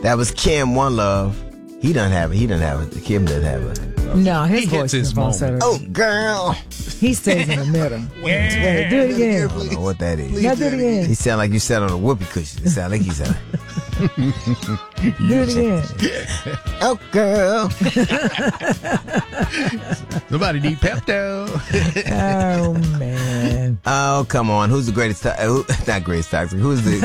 That was Kim, One Love. He doesn't have it. Kim doesn't have it. No, his voice is falsetto. Oh, girl. He stays in the middle. Wait, do it again. I don't know what that is. Now do it again. He sound like you sat on a whoopee cushion. It sound like he said. Do it again. Oh, girl. Nobody need Pepto. Oh, man. Oh, come on. Who's the greatest? Not greatest toxic. Who's the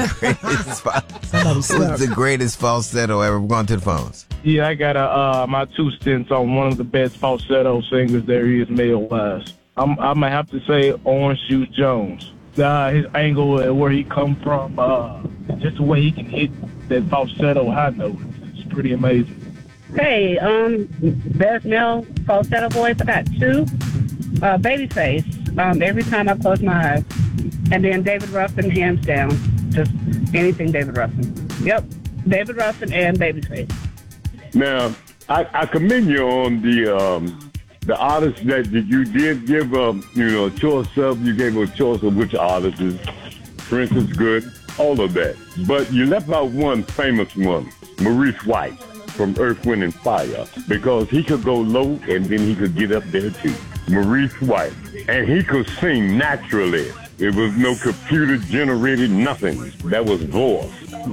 greatest falsetto ever? We're going to the phones. Yeah, I got my 2 cents on one of the best falsetto singers there is male-wise. I'm gonna have to say Orange Juice Jones. His angle and where he come from, just the way he can hit that falsetto high note, it's pretty amazing. Hey, best male falsetto voice, I got 2. Babyface, every time I close my eyes. And then David Ruffin, hands down. Just anything David Ruffin. Yep, David Ruffin and Babyface. Now, I commend you on the artists that you did give a choice of. You gave a choice of which artist is, for instance, good, all of that. But you left out one famous one, Maurice White from Earth, Wind and Fire, because he could go low and then he could get up there too. Maurice White. And he could sing naturally. It was no computer generated nothing. That was voice.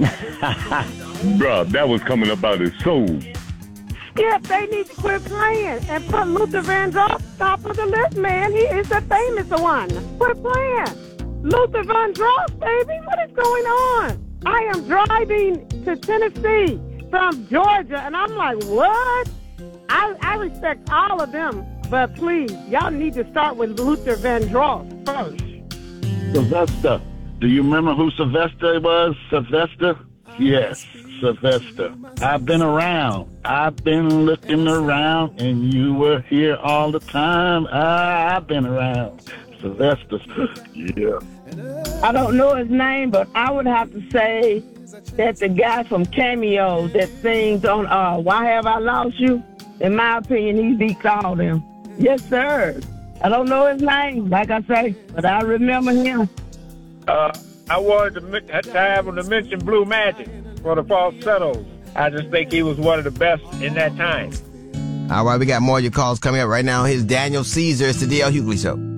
Bruh, that was coming up out his soul. Skip, they need to quit playing and put Luther Vandross top of the list, man. He is the famous one. Quit playing. Luther Vandross, baby, what is going on? I am driving to Tennessee from Georgia, and I'm like, what? I respect all of them, but please, y'all need to start with Luther Vandross first. Sylvester. Do you remember who Sylvester was? Sylvester? Yes, Sylvester. I've been around. I've been looking around, and you were here all the time. I've been around. Sylvester. Yeah. I don't know his name, but I would have to say that the guy from Cameo that sings on Why Have I Lost You? In my opinion, he beats all them. Yes, sir. I don't know his name, like I say, but I remember him. I wanted to have him to mention Blue Magic for the falsettos. I just think he was one of the best in that time. All right, we got more of your calls coming up right now. Here's Daniel Caesar. It's the D.L. Hughley Show.